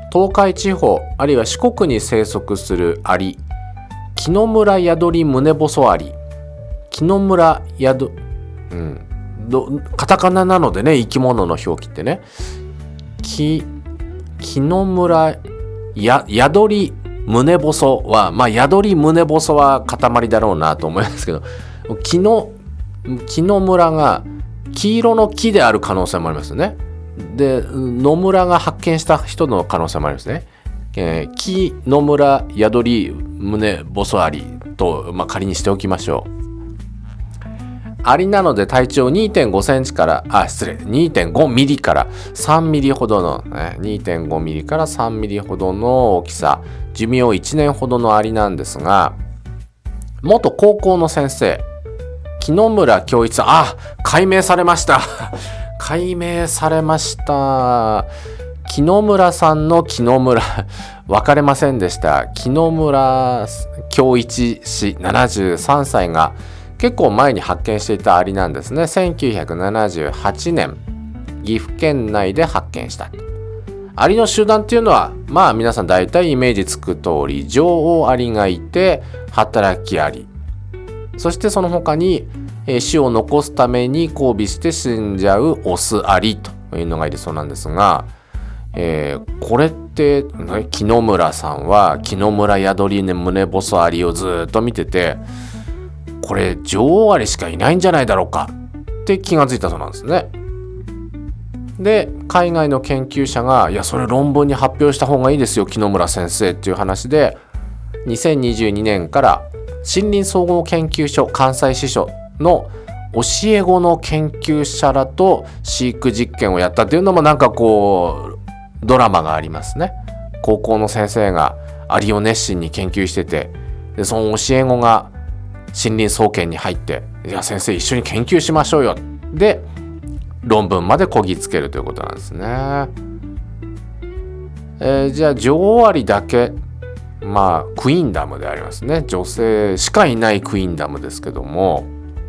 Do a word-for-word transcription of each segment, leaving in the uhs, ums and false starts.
東海地方あるいは四国に生息するアリ、キノムラヤドリムネボソアリ。キノムラヤド、うん、どカタカナなのでね、生き物の表記ってね、キキノムラヤヤドリムネボソは、まあヤドリムネボソは塊だろうなと思いますけど、キノキノムラが黄色の木である可能性もありますね。で、野村が発見した人の可能性もありますね。えー、木野村ヤドリムネボソアリと、まあ、仮にしておきましょう。アリなので体長 にてんごセンチからあ失礼 にてんごミリからさんミリほどの、ね、にてんごミリからさんミリほどの大きさ、寿命いちねんほどのアリなんですが、元高校の先生木野村恭一さん、あ解明されました解明されました木野村さんの木野村分かれませんでした。木野村恭一氏ななじゅうさんさいが結構前に発見していたアリなんですね。せんきゅうひゃくななじゅうはちねん岐阜県内で発見した。アリの集団っていうのはまあ皆さん大体イメージつく通り、女王アリがいて働きアリ、そしてその他に種を残すために交尾して死んじゃうオスアリというのがいるそうなんですが、えー、これって、ね、木野村さんは木野村ヤドリムネボソアリをずっと見てて、これ女王アリしかいないんじゃないだろうかって気がついたそうなんですね。で海外の研究者が、いやそれ論文に発表した方がいいですよ木野村先生っていう話で、にせんにじゅうにねんから森林総合研究所関西支所の教え子の研究者らと飼育実験をやったっていうのもなんかこうドラマがありますね。高校の先生がアリを熱心に研究してて、でその教え子が森林総研に入って、いや先生一緒に研究しましょうよで論文までこぎつけるということなんですね。えー、じゃあ女王アリだけ、まあクイーンダムでありますね。女性しかいないクイーンダムですけども、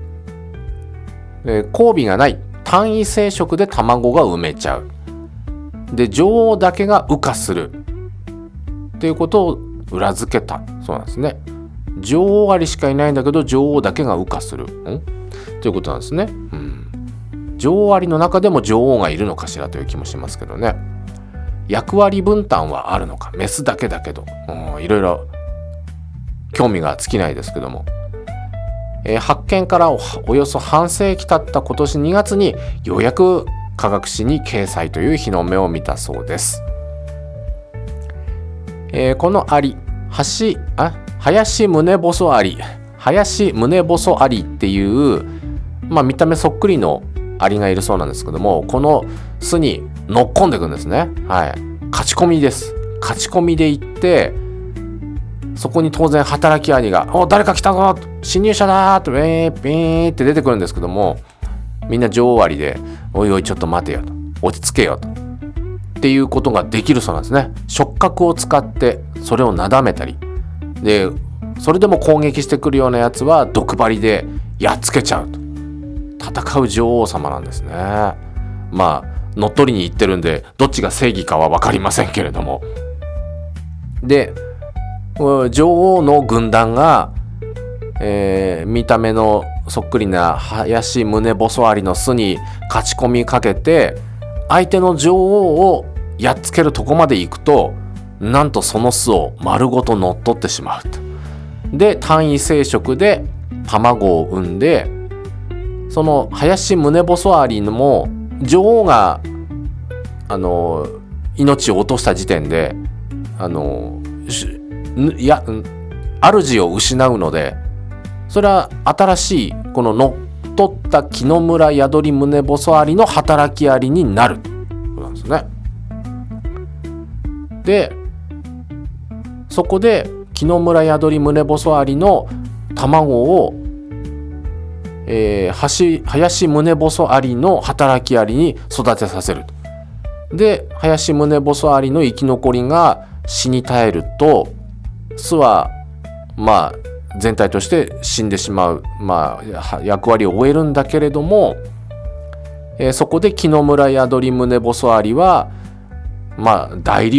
えー、交尾がない単位生殖で卵が埋めちゃう。で女王だけが羽化するっていうことを裏付けたそうなんですね。女王アリしかいないんだけど女王だけが羽化するんということなんですね。うん、女王アリの中でも女王がいるのかしらという気もしますけどね。役割分担はあるのか、メスだけだけど、うん、いろいろ興味が尽きないですけども、えー、発見から お, およそ半世紀経った今年にがつにようやく科学誌に掲載という日の目を見たそうです。えー、このアリ、橋あ林宗細アリ、林宗細アリっていう、まあ、見た目そっくりのアリがいるそうなんですけども、この巣に乗っ込んでいくんですね。はい、勝ち込みです。勝ち込みで行って、そこに当然働きアリが「お誰か来たぞ侵入者だ!」と「えーピー」って出てくるんですけども、みんな女王アリで「おいおいちょっと待てよ」と「落ち着けよ」とっていうことができるそうなんですね。触覚を使ってそれをなだめたりで、それでも攻撃してくるようなやつは毒針でやっつけちゃうと。戦う女王様なんですね。まあ乗っ取りに行ってるんでどっちが正義かは分かりませんけれども、で女王の軍団が、えー、見た目のそっくりな林宗細アリの巣に勝ち込みかけて、相手の女王をやっつけるとこまで行くと、なんとその巣を丸ごと乗っ取ってしまうと。で単位生殖で卵を産んで、その林宗細アリも女王があの命を落とした時点であのいや主を失うので、それは新しいこの乗っ取った木野村ヤドリムネボソアリの働きアリになるということなんですね。でそこで木野村ヤドリムネボソアリの卵を、えー、林宗細アリの働きアリに育てさせると。で林宗細アリの生き残りが死に絶えると、巣はまあ全体として死んでしまう、まあ、役割を終えるんだけれども、えー、そこで木野村ヤドリムネボソアリはまあ代理